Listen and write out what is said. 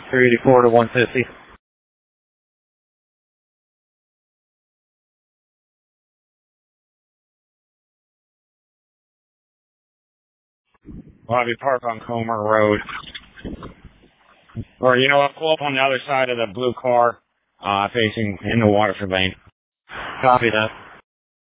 384 to 150. We'll have you park on Comer Road. Or, I'll pull up on the other side of the blue car, facing in the Waterford lane. Copy that.